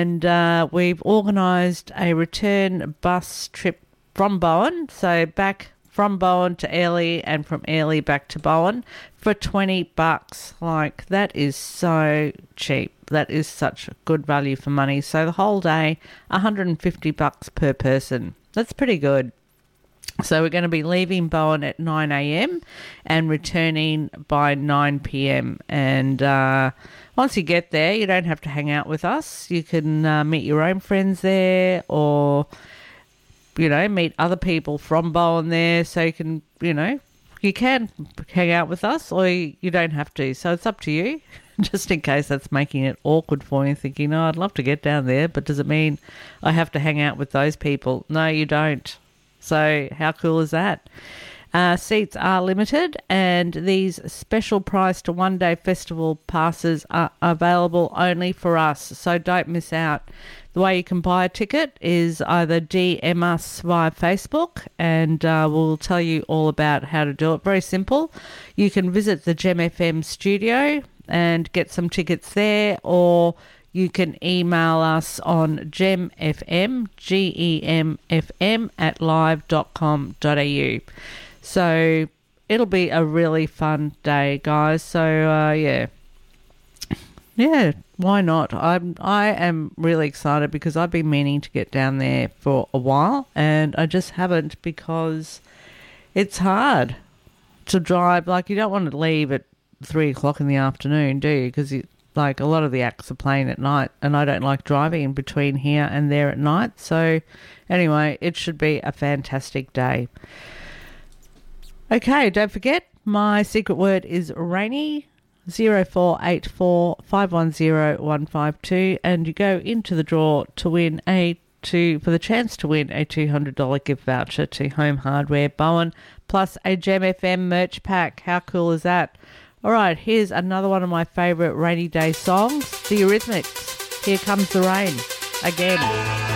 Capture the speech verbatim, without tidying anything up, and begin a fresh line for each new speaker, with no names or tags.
and uh, we've organised a return bus trip from Bowen, so back from Bowen to Airlie and from Airlie back to Bowen for twenty bucks. Like, that is so cheap. That is such good value for money. So the whole day, one hundred fifty bucks per person. That's pretty good. So we're going to be leaving Bowen at nine a.m. and returning by nine p.m. And uh, once you get there, you don't have to hang out with us. You can uh, meet your own friends there, or, you know, meet other people from Bowen there. So you can, you know, you can hang out with us, or you, you don't have to. So it's up to you. Just in case that's making it awkward for you, thinking, oh, I'd love to get down there, but does it mean I have to hang out with those people? No, you don't. So how cool is that? Uh, seats are limited, and these special price to one-day festival passes are available only for us, so don't miss out. The way you can buy a ticket is either D M us via Facebook, and uh, we'll tell you all about how to do it. Very simple. You can visit the Gem F M studio and get some tickets there, or you can email us on gemfm, G E M F M, at live dot com dot a u. So it'll be a really fun day, guys. So, uh, yeah. Yeah, why not? I'm, I am really excited because I've been meaning to get down there for a while, and I just haven't because it's hard to drive. Like, you don't want to leave at three o'clock in the afternoon, do you? Because, like, a lot of the acts are playing at night, and I don't like driving in between here and there at night. So, anyway, it should be a fantastic day. Okay, don't forget, my secret word is rainy. zero four eight four five one zero one five two, and you go into the draw to win a two for the chance to win a two hundred dollars gift voucher to Home Hardware Bowen, plus a Gem F M merch pack. How cool is that? All right, here's another one of my favourite rainy day songs, The Eurythmics. Here Comes the Rain again.